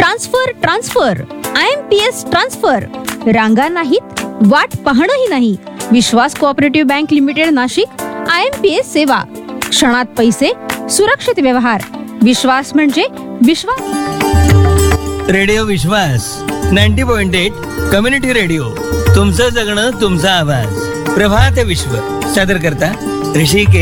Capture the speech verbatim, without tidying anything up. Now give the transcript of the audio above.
Transfer transfer I am P S transfer. रांगा नाहीत, वाट पाहणंही नाही. विश्वास cooperative bank limited Nashik. I am P S सेवा, क्षणात पैसे, सुरक्षित व्यवहार. विश्वास म्हणजे विश्वास. रेडिओ विश्वास ninety point eight community radio. तुमचं जगणं तुमचा आवाज. प्रभात विश्व सादर करता ऋषिकेश